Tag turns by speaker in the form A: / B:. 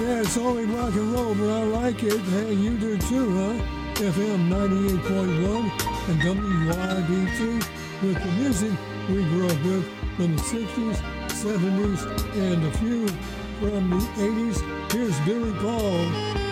A: Yeah, it's only rock and roll, but I like it. Hey, you do too, huh? FM 98.1 and WYDT with the music we grew up with from the 60s, 70s, and a few from the 80s. Here's Billy Paul.